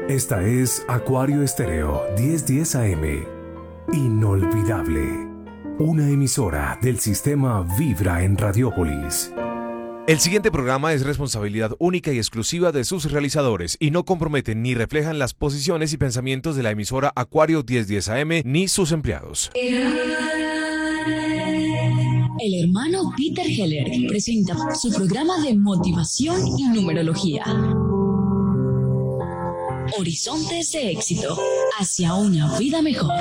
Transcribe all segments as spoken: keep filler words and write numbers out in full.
Esta es Acuario Estéreo diez diez A M. Inolvidable. Una emisora del sistema Vibra en Radiópolis. El siguiente programa es responsabilidad única y exclusiva de sus realizadores y no comprometen ni reflejan las posiciones y pensamientos de la emisora Acuario diez diez A M ni sus empleados. El hermano Peter Heller presenta su programa de motivación y numerología. Horizontes de éxito hacia una vida mejor.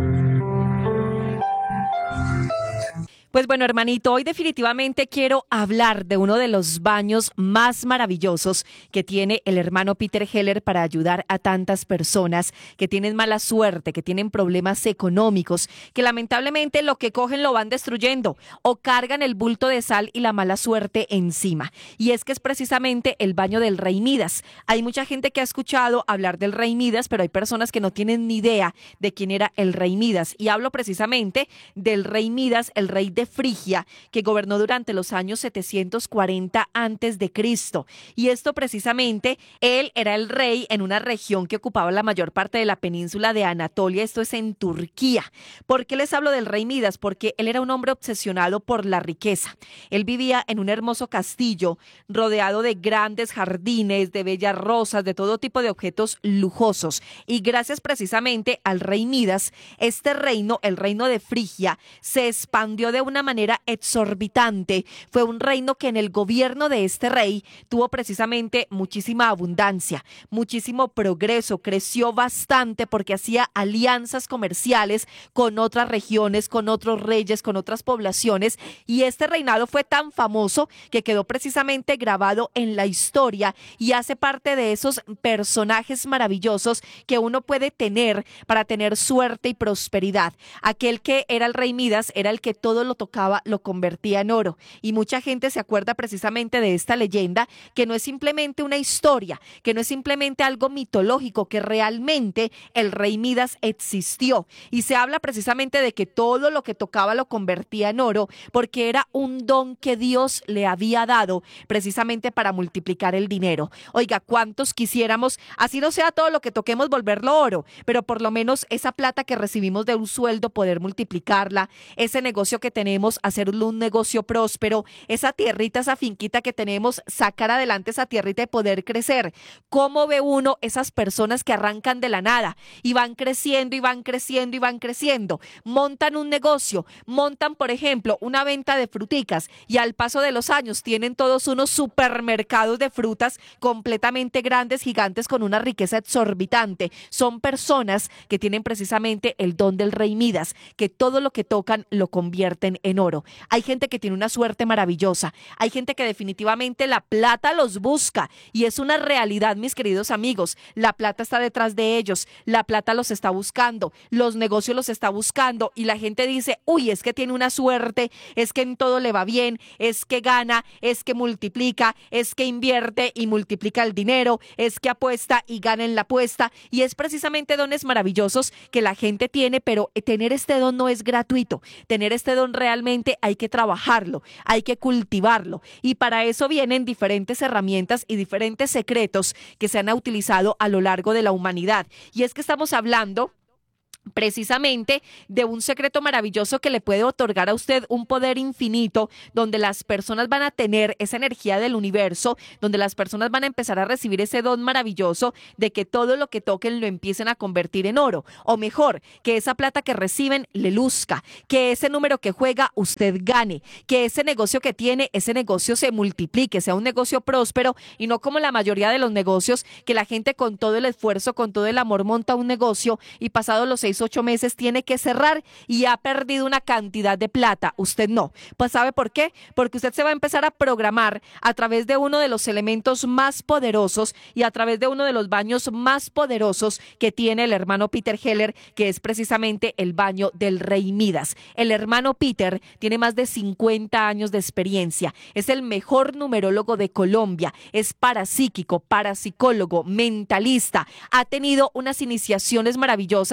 Pues bueno, hermanito, hoy definitivamente quiero hablar de uno de los baños más maravillosos que tiene el hermano Peter Heller para ayudar a tantas personas que tienen mala suerte, que tienen problemas económicos, que lamentablemente lo que cogen lo van destruyendo o cargan el bulto de sal y la mala suerte encima. Y es que es precisamente el baño del Rey Midas. Hay mucha gente que ha escuchado hablar del Rey Midas, pero hay personas que no tienen ni idea de quién era el Rey Midas. Y hablo precisamente del Rey Midas, el rey de Frigia, que gobernó durante los años setecientos cuarenta antes de Cristo. Y esto precisamente, él era el rey en una región que ocupaba la mayor parte de la península de Anatolia, esto es en Turquía. ¿Por qué les hablo del Rey Midas? Porque él era un hombre obsesionado por la riqueza. Él vivía en un hermoso castillo rodeado de grandes jardines, de bellas rosas, de todo tipo de objetos lujosos. Y gracias precisamente al Rey Midas, este reino, el reino de Frigia, se expandió de una manera exorbitante. Fue un reino que en el gobierno de este rey tuvo precisamente muchísima abundancia, muchísimo progreso, creció bastante porque hacía alianzas comerciales con otras regiones, con otros reyes, con otras poblaciones, y este reinado fue tan famoso que quedó precisamente grabado en la historia y hace parte de esos personajes maravillosos que uno puede tener para tener suerte y prosperidad. Aquel que era el Rey Midas era el que todo lo tocaba, lo convertía en oro. Y mucha gente se acuerda precisamente de esta leyenda, que no es simplemente una historia, que no es simplemente algo mitológico, que realmente el Rey Midas existió. Y se habla precisamente de que todo lo que tocaba lo convertía en oro, porque era un don que Dios le había dado precisamente para multiplicar el dinero. Oiga, ¿cuántos quisiéramos, así no sea todo lo que toquemos, volverlo oro, pero por lo menos esa plata que recibimos de un sueldo, poder multiplicarla, ese negocio que tenemos, hacerlo un negocio próspero, esa tierrita, esa finquita que tenemos, sacar adelante esa tierrita y poder crecer? ¿Cómo ve uno esas personas que arrancan de la nada y van creciendo y van creciendo y van creciendo? Montan un negocio, montan, por ejemplo, una venta de fruticas y al paso de los años tienen todos unos supermercados de frutas completamente grandes, gigantes, con una riqueza exorbitante. Son personas que tienen precisamente el don del Rey Midas, que todo lo que tocan lo convierten en oro. Hay gente que tiene una suerte maravillosa, hay gente que definitivamente la plata los busca y es una realidad, mis queridos amigos. La plata está detrás de ellos, la plata los está buscando, los negocios los está buscando y la gente dice, uy, es que tiene una suerte, es que en todo le va bien, es que gana, es que multiplica, es que invierte y multiplica el dinero, es que apuesta y gana en la apuesta, y es precisamente dones maravillosos que la gente tiene, pero tener este don no es gratuito. Tener este don realmente hay que trabajarlo, hay que cultivarlo, y para eso vienen diferentes herramientas y diferentes secretos que se han utilizado a lo largo de la humanidad. Y es que estamos hablando precisamente de un secreto maravilloso que le puede otorgar a usted un poder infinito, donde las personas van a tener esa energía del universo, donde las personas van a empezar a recibir ese don maravilloso de que todo lo que toquen lo empiecen a convertir en oro, o mejor, que esa plata que reciben le luzca, que ese número que juega usted gane, que ese negocio que tiene, ese negocio se multiplique, sea un negocio próspero y no como la mayoría de los negocios que la gente con todo el esfuerzo, con todo el amor monta un negocio y pasados los seis ocho meses tiene que cerrar y ha perdido una cantidad de plata. Usted no. Pues ¿sabe por qué? Porque usted se va a empezar a programar a través de uno de los elementos más poderosos y a través de uno de los baños más poderosos que tiene el hermano Peter Heller, que es precisamente el baño del Rey Midas. El hermano Peter tiene más de cincuenta años de experiencia. Es el mejor numerólogo de Colombia. Es parapsíquico, parapsicólogo, mentalista. Ha tenido unas iniciaciones maravillosas en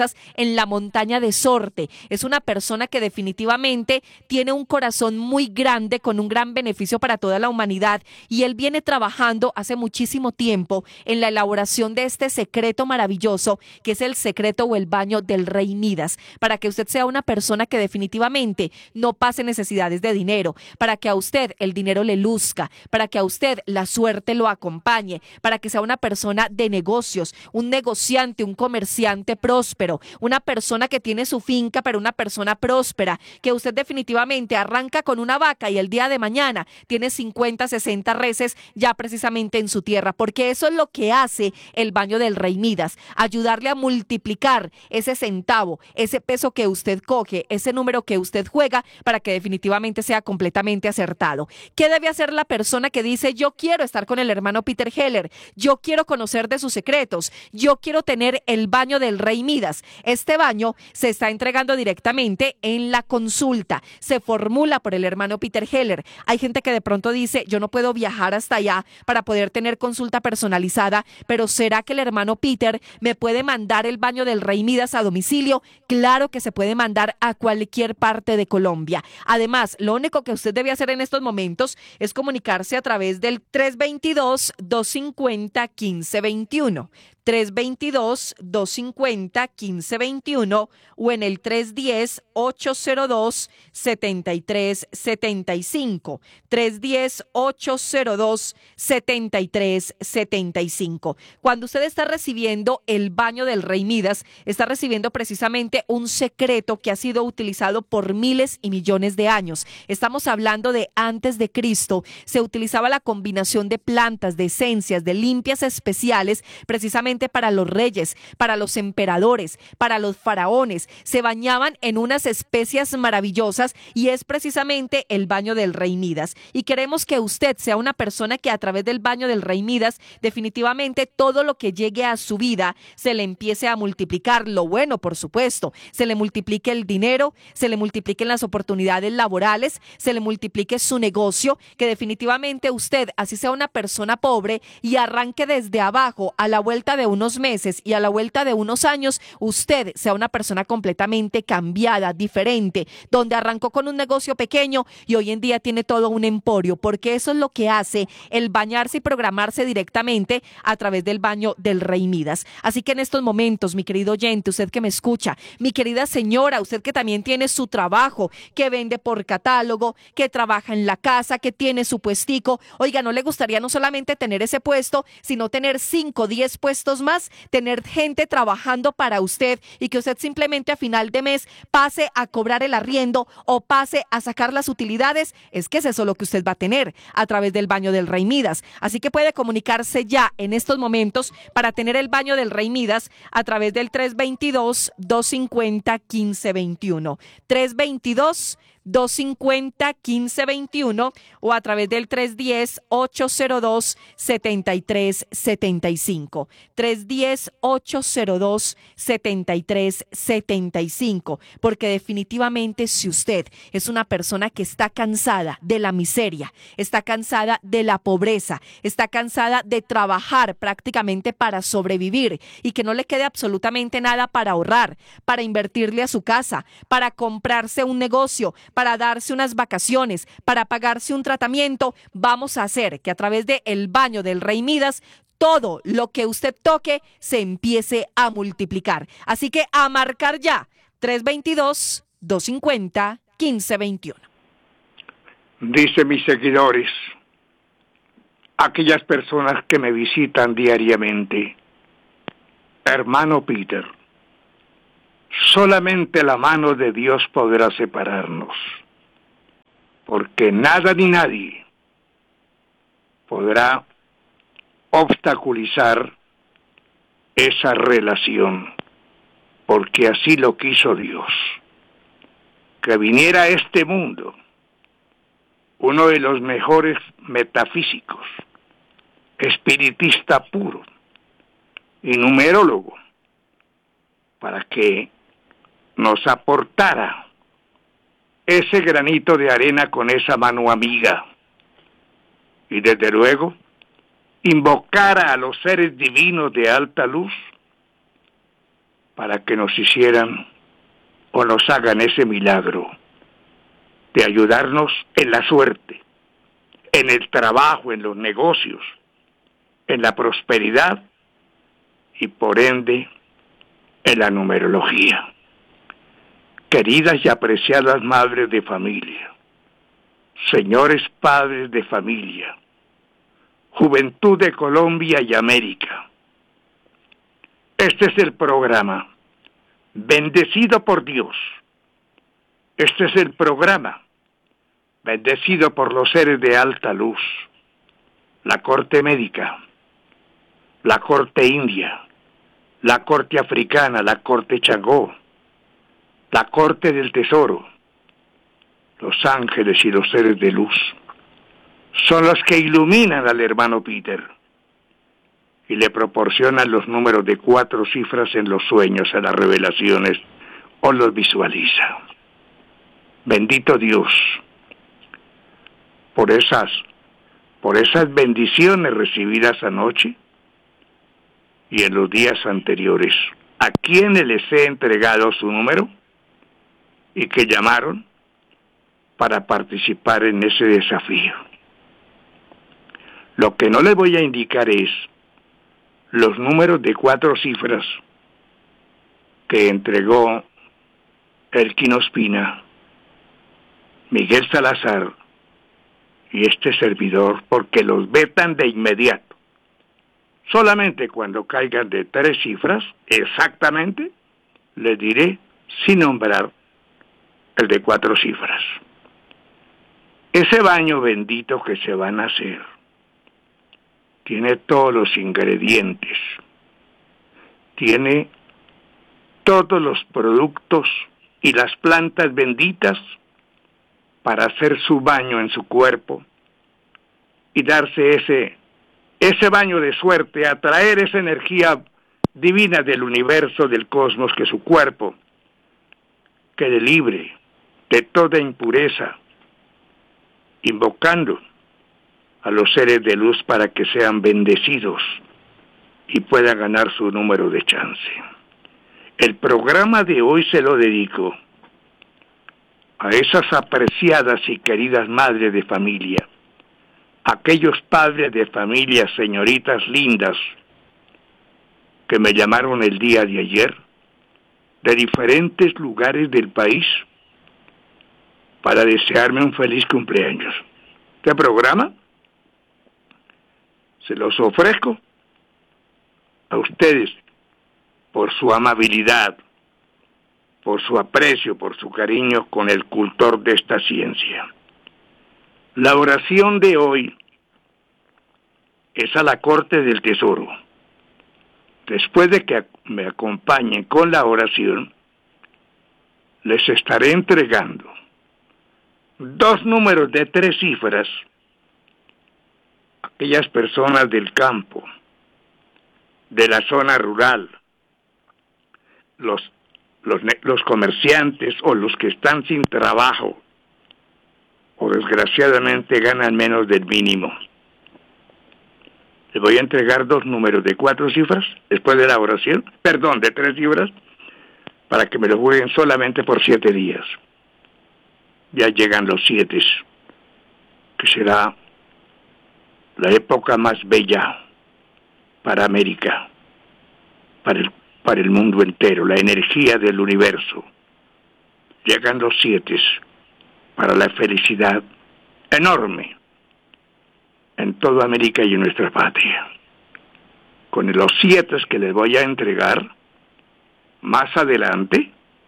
en la montaña de Sorte. Es una persona que definitivamente tiene un corazón muy grande, con un gran beneficio para toda la humanidad, y él viene trabajando hace muchísimo tiempo en la elaboración de este secreto maravilloso, que es el secreto o el baño del rey Midas, para que usted sea una persona que definitivamente no pase necesidades de dinero, para que a usted el dinero le luzca, para que a usted la suerte lo acompañe, para que sea una persona de negocios, un negociante, un comerciante próspero, una persona que tiene su finca, pero una persona próspera, que usted definitivamente arranca con una vaca y el día de mañana tiene cincuenta, sesenta reses ya precisamente en su tierra, porque eso es lo que hace el baño del rey Midas, ayudarle a multiplicar ese centavo, ese peso que usted coge, ese número que usted juega, para que definitivamente sea completamente acertado. ¿Qué debe hacer la persona que dice: yo quiero estar con el hermano Peter Heller, yo quiero conocer de sus secretos, yo quiero tener el baño del rey Midas? Este baño se está entregando directamente en la consulta, se formula por el hermano Peter Heller. Hay gente que de pronto dice: yo no puedo viajar hasta allá para poder tener consulta personalizada, pero ¿será que el hermano Peter me puede mandar el baño del rey Midas a domicilio? Claro que se puede mandar a cualquier parte de Colombia. Además, lo único que usted debe hacer en estos momentos es comunicarse a través del tres dos dos, dos cinco cero, uno cinco dos uno. tres dos dos, dos cinco cero, uno cinco dos uno o en el tres uno cero, ocho cero dos, siete tres siete cinco. tres uno cero, ocho cero dos, siete tres siete cinco. Cuando usted está recibiendo el baño del rey Midas, está recibiendo precisamente un secreto que ha sido utilizado por miles y millones de años. Estamos hablando de antes de Cristo. Se utilizaba la combinación de plantas, de esencias, de limpias especiales, precisamente para los reyes, para los emperadores, para los faraones. Se bañaban en unas especias maravillosas y es precisamente el baño del rey Midas. Y queremos que usted sea una persona que a través del baño del rey Midas, definitivamente todo lo que llegue a su vida se le empiece a multiplicar. Lo bueno, por supuesto, se le multiplique el dinero, se le multipliquen las oportunidades laborales, se le multiplique su negocio, que definitivamente usted, así sea una persona pobre y arranque desde abajo, a la vuelta de unos meses y a la vuelta de unos años, usted sea una persona completamente cambiada, diferente, donde arrancó con un negocio pequeño y hoy en día tiene todo un emporio, porque eso es lo que hace el bañarse y programarse directamente a través del baño del rey Midas. Así que en estos momentos, mi querido oyente, usted que me escucha, mi querida señora, usted que también tiene su trabajo, que vende por catálogo, que trabaja en la casa, que tiene su puestico, oiga, ¿no le gustaría no solamente tener ese puesto, sino tener cinco, diez puestos más, tener gente trabajando para usted y que usted simplemente a final de mes pase a cobrar el arriendo o pase a sacar las utilidades? Es que es eso lo que usted va a tener a través del baño del rey Midas. Así que puede comunicarse ya en estos momentos para tener el baño del rey Midas a través del tres dos dos, dos cinco cero, uno cinco dos uno. tres dos dos, dos cinco cero, uno cinco dos uno o a través del tres uno cero, ocho cero dos, siete tres siete cinco. tres uno cero, ocho cero dos, siete tres siete cinco. Porque definitivamente si usted es una persona que está cansada de la miseria, está cansada de la pobreza, está cansada de trabajar prácticamente para sobrevivir y que no le quede absolutamente nada para ahorrar, para invertirle a su casa, para comprarse un negocio, para darse unas vacaciones, para pagarse un tratamiento, vamos a hacer que a través de el baño del rey Midas todo lo que usted toque se empiece a multiplicar. Así que a marcar ya tres dos dos, dos cinco cero, uno cinco dos uno. Dice mis seguidores, aquellas personas que me visitan diariamente: hermano Peter, solamente la mano de Dios podrá separarnos, porque nada ni nadie podrá obstaculizar esa relación, porque así lo quiso Dios, que viniera a este mundo uno de los mejores metafísicos, espiritista puro y numerólogo, para que nos aportara ese granito de arena con esa mano amiga y desde luego invocara a los seres divinos de alta luz para que nos hicieran o nos hagan ese milagro de ayudarnos en la suerte, en el trabajo, en los negocios, en la prosperidad y por ende en la numerología. Queridas y apreciadas madres de familia, señores padres de familia, juventud de Colombia y América, este es el programa bendecido por Dios. Este es el programa bendecido por los seres de alta luz, la corte médica, la corte india, la corte africana, la corte Changó, la corte del tesoro, los ángeles y los seres de luz. Son los que iluminan al hermano Peter y le proporcionan los números de cuatro cifras en los sueños, en las revelaciones, o los visualiza. Bendito Dios por esas, por esas bendiciones recibidas anoche y en los días anteriores, a quienes les he entregado su número y que llamaron para participar en ese desafío. Lo que no les voy a indicar es los números de cuatro cifras que entregó Elkin Ospina, Miguel Salazar y este servidor, porque los vetan de inmediato. Solamente cuando caigan de tres cifras, exactamente, les diré, sin nombrar, el de cuatro cifras. Ese baño bendito que se van a hacer tiene todos los ingredientes, tiene todos los productos y las plantas benditas para hacer su baño en su cuerpo y darse ese, ese baño de suerte, atraer esa energía divina del universo, del cosmos, que su cuerpo quede libre de toda impureza, invocando a los seres de luz para que sean bendecidos y puedan ganar su número de chance. El programa de hoy se lo dedico a esas apreciadas y queridas madres de familia, aquellos padres de familia, señoritas lindas, que me llamaron el día de ayer, de diferentes lugares del país, para desearme un feliz cumpleaños. Este programa se los ofrezco a ustedes por su amabilidad, por su aprecio, por su cariño con el cultor de esta ciencia. La oración de hoy es a la corte del tesoro. Después de que me acompañen con la oración, les estaré entregando dos números de tres cifras a aquellas personas del campo, de la zona rural, los, los, los comerciantes o los que están sin trabajo o desgraciadamente ganan menos del mínimo. Les voy a entregar dos números de cuatro cifras después de la oración, perdón, de tres cifras, para que me lo jueguen solamente por siete días. Ya llegan los siete, que será la época más bella para América, para el, para el mundo entero, la energía del universo. Llegan los siete para la felicidad enorme en toda América y en nuestra patria. Con los siete que les voy a entregar más adelante,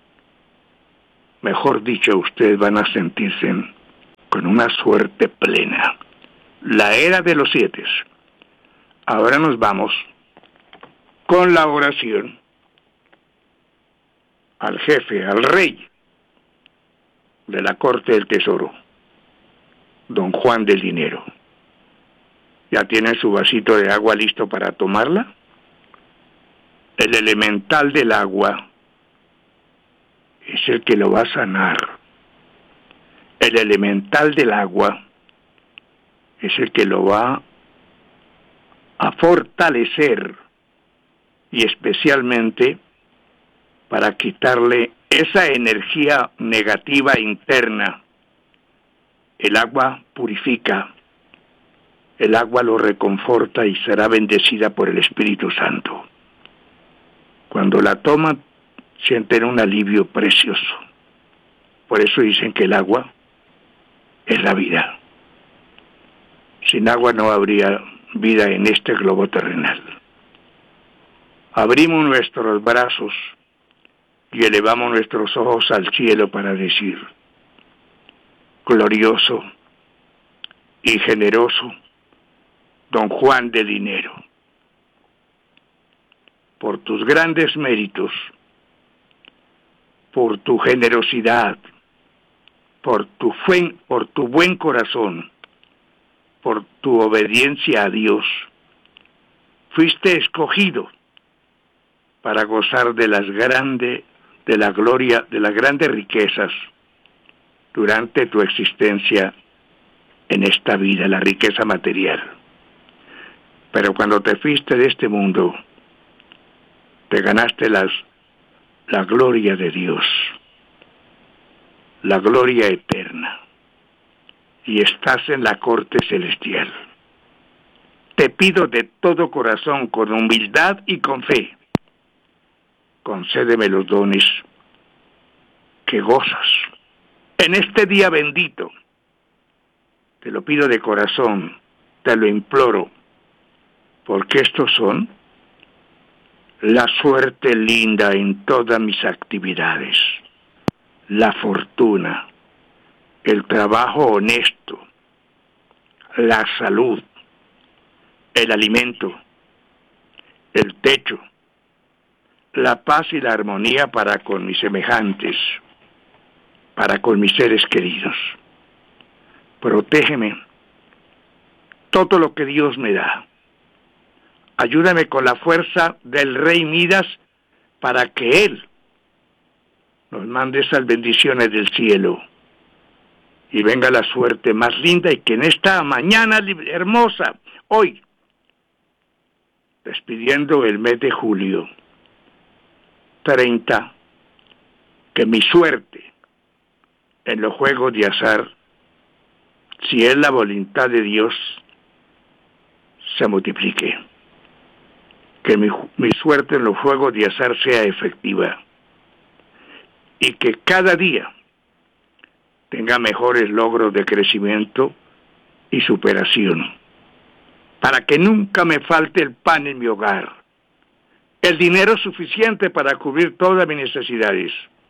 mejor dicho, ustedes van a sentirse con una suerte plena. La era de los siete. Ahora nos vamos con la oración al jefe, al rey de la corte del tesoro, don Juan del Dinero. ¿Ya tienen su vasito de agua listo para tomarla? El elemental del agua es el que lo va a sanar. El elemental del agua es el que lo va a fortalecer y especialmente para quitarle esa energía negativa interna. El agua purifica, el agua lo reconforta y será bendecida por el Espíritu Santo. Cuando la toman, sienten un alivio precioso. Por eso dicen que el agua es la vida. Sin agua no habría vida en este globo terrenal. Abrimos nuestros brazos y elevamos nuestros ojos al cielo para decir: glorioso y generoso don Juan de Dinero, por tus grandes méritos, por tu generosidad, por tu fe, por tu buen corazón, por tu obediencia a Dios, fuiste escogido para gozar de las grandes, de la gloria, de las grandes riquezas durante tu existencia en esta vida, la riqueza material. Pero cuando te fuiste de este mundo, te ganaste las, la gloria de Dios, la gloria eterna, y estás en la corte celestial. Te pido de todo corazón, con humildad y con fe, concédeme los dones que gozas en este día bendito. Te lo pido de corazón, te lo imploro, porque estos son la suerte linda en todas mis actividades, la fortuna, el trabajo honesto, la salud, el alimento, el techo, la paz y la armonía para con mis semejantes, para con mis seres queridos. Protégeme todo lo que Dios me da. Ayúdame con la fuerza del Rey Midas para que Él nos mande esas bendiciones del cielo y venga la suerte más linda, y que en esta mañana hermosa, hoy, despidiendo el mes de julio treinta, que mi suerte en los juegos de azar, si es la voluntad de Dios, se multiplique. Que mi, mi suerte en los juegos de azar sea efectiva y que cada día tenga mejores logros de crecimiento y superación, para que nunca me falte el pan en mi hogar, el dinero suficiente para cubrir todas mis necesidades.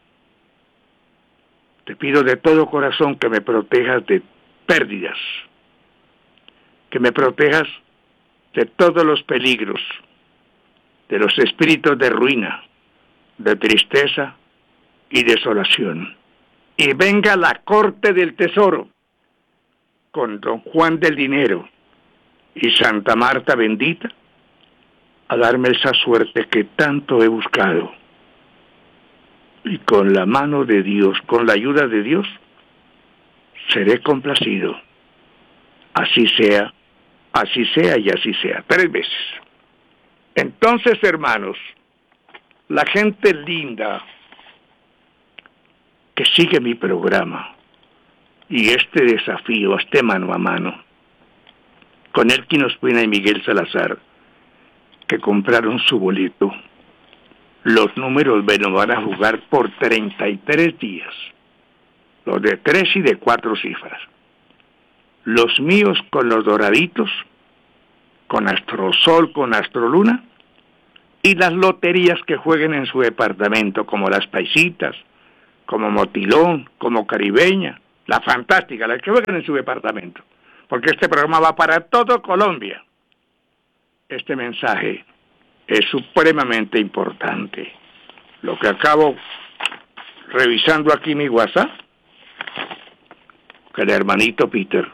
Te pido de todo corazón que me protejas de pérdidas, que me protejas de todos los peligros, de los espíritus de ruina, de tristeza y desolación. Y venga la corte del tesoro con don Juan del Dinero y Santa Marta bendita a darme esa suerte que tanto he buscado. Y con la mano de Dios, con la ayuda de Dios, seré complacido. Así sea, así sea y así sea. Tres veces. Entonces, hermanos, la gente linda que sigue mi programa y este desafío, este mano a mano, con Elkin Ospina y Miguel Salazar, que compraron su boleto, los números me lo van a jugar por treinta y tres días, los de tres y de cuatro cifras. Los míos con los doraditos, con Astrosol, con Astroluna, y las loterías que jueguen en su departamento, como las Paisitas, como Motilón, como Caribeña, la Fantástica, las que jueguen en su departamento, porque este programa va para todo Colombia. Este mensaje es supremamente importante. Lo que acabo revisando aquí mi WhatsApp, que el hermanito Peter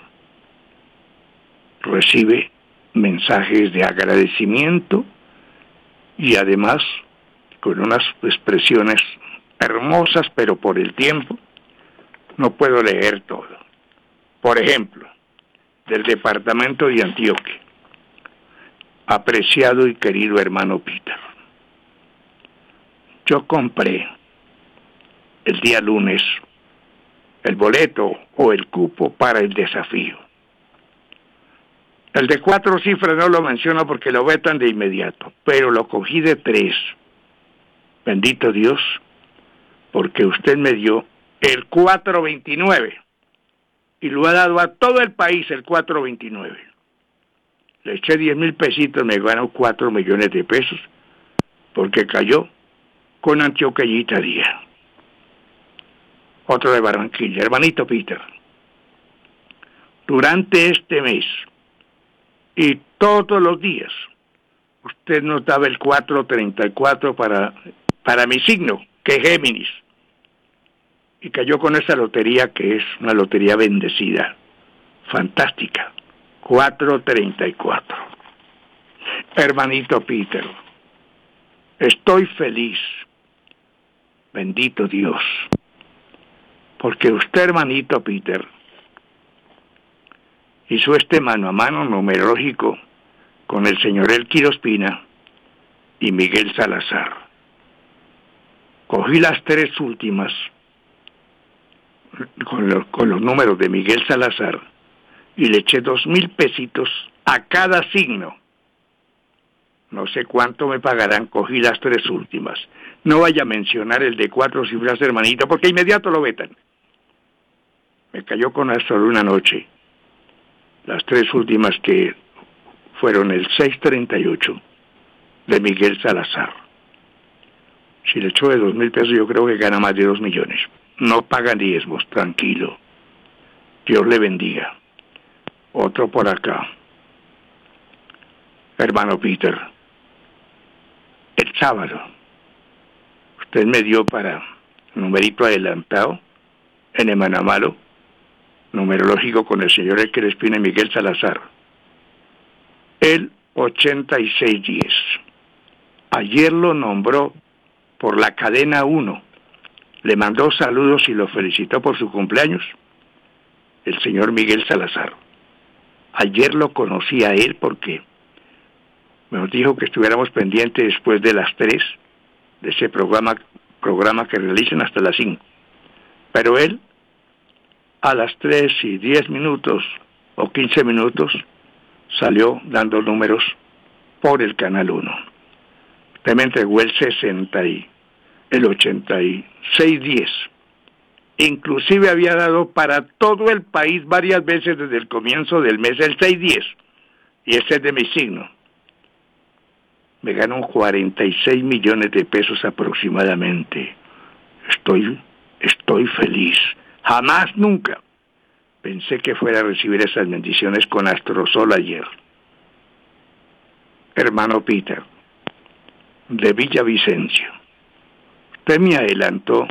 recibe mensajes de agradecimiento y además con unas expresiones hermosas, pero por el tiempo no puedo leer todo. Por ejemplo, del departamento de Antioquia: apreciado y querido hermano Peter, yo compré el día lunes el boleto o el cupo para el desafío. El de cuatro cifras no lo menciono porque lo vetan de inmediato, pero lo cogí de tres. Bendito Dios, porque usted me dio el cuatro veintinueve y lo ha dado a todo el país el cuatro veintinueve. Le eché diez mil pesitos, me ganó cuatro millones de pesos porque cayó con Antioqueñita Díaz. Otro de Barranquilla, hermanito Peter. Durante este mes y todos los días, usted nos daba el cuatro treinta y cuatro para, para mi signo, que es Géminis. Y cayó con esa lotería que es una lotería bendecida, fantástica, cuatro treinta y cuatro. Hermanito Peter, estoy feliz, bendito Dios, porque usted, hermanito Peter, hizo este mano a mano numerológico con el señor Elquiro Ospina y Miguel Salazar. Cogí las tres últimas con los, con los números de Miguel Salazar y le eché dos mil pesitos a cada signo. No sé cuánto me pagarán, cogí las tres últimas. No vaya a mencionar el de cuatro cifras, hermanito, porque inmediato lo vetan. Me cayó con hasta una noche. Las tres últimas que fueron el seis treinta y ocho de Miguel Salazar. Si le echo de dos mil pesos, yo creo que gana más de dos millones. No paga diezmos, tranquilo. Dios le bendiga. Otro por acá. Hermano Peter, el sábado, usted me dio para numerito adelantado en Emanamalo, numerológico con el señor Elquiro Ospina y Miguel Salazar, el ochenta y seis diez. Ayer lo nombró por la cadena uno. Le mandó saludos y lo felicitó por su cumpleaños el señor Miguel Salazar. Ayer lo conocí a él porque nos dijo que estuviéramos pendientes después de las tres de ese programa, programa que realizan hasta las cinco. Pero él, a las tres y diez minutos o quince minutos, salió dando números por el Canal uno. Usted me entregó el sesenta y el ochenta y seis diez. Inclusive había dado para todo el país varias veces desde el comienzo del mes el seis diez. Y ese es de mi signo. Me ganó cuarenta y seis millones de pesos aproximadamente. Estoy, estoy feliz. Jamás, nunca pensé que fuera a recibir esas bendiciones con Astrosol ayer. Hermano Peter, de Villavicencio, usted me adelantó,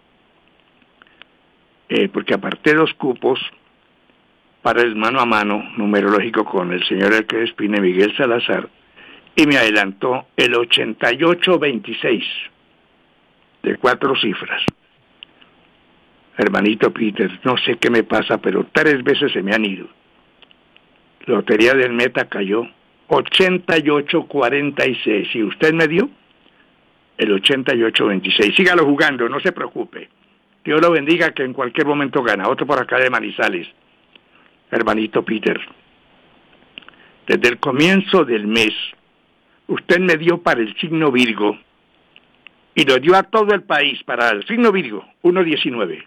eh, porque aparté dos cupos para el mano a mano numerológico con el señor Elquiro Ospina y Miguel Salazar, y me adelantó el ochenta y ocho veintiséis de cuatro cifras. Hermanito Peter, no sé qué me pasa, pero tres veces se me han ido. Lotería del Meta cayó ochenta y ocho cuarenta y seis. ¿Y usted me dio? El ochenta y ocho veintiséis. Sígalo jugando, no se preocupe. Dios lo bendiga, que en cualquier momento gana. Otro por acá de Manizales. Hermanito Peter, desde el comienzo del mes, usted me dio para el signo Virgo y lo dio a todo el país para el signo Virgo, uno diecinueve.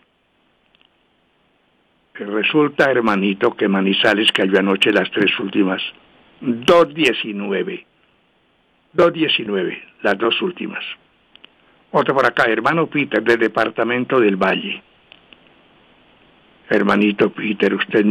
Resulta, hermanito, que Manizales cayó anoche las tres últimas, dos diecinueve. dos diecinueve, las dos últimas. Otro por acá, hermano Peter, del departamento del Valle. Hermanito Peter, usted